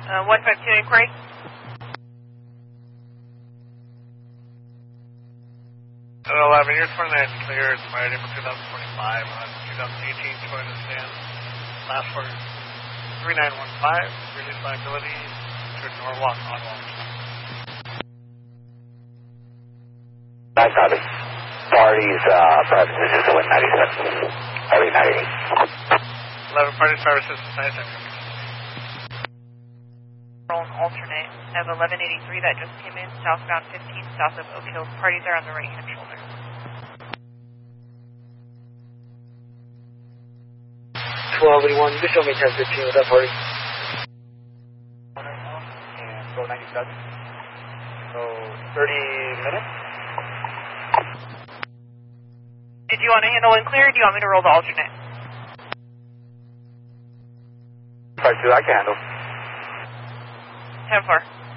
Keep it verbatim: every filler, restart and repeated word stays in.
Uh, one five two inquiry. eleven, you're twenty-nine clear, it's my number two thousand twenty-five on two thousand eighteen Toyota Stand. Last for three nine one five, release liability to Norwalk on Wall. nine copy. Parties, uh, private citizens, one ninety-seven. Party ninety-eight. eleven, party private citizens, ninety-seven. Roll an alternate of eleven eighty-three that just came in, southbound fifteen, south of Oak Hills. Parties are on the right hand shoulder. twelve eighty-one, you can show me ten fifteen with that party. And go ninety-seven. So, thirty minutes. Did you want to handle and clear, or do you want me to roll the alternate? five two, I can handle. ten four.